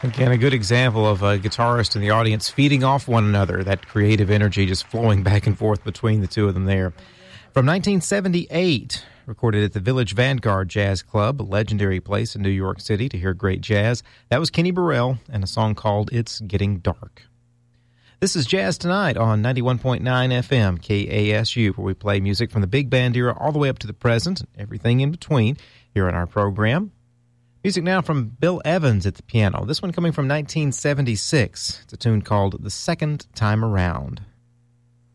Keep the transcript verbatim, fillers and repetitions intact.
Again, a good example of a guitarist and the audience feeding off one another, that creative energy just flowing back and forth between the two of them there. From nineteen seventy-eight, recorded at the Village Vanguard Jazz Club, a legendary place in New York City to hear great jazz. That was Kenny Burrell and a song called It's Getting Dark. This is Jazz Tonight on ninety-one point nine F M, K A S U, where we play music from the big band era all the way up to the present and everything in between here on our program. Music now from Bill Evans at the piano. This one coming from nineteen seventy-six. It's a tune called The Second Time Around.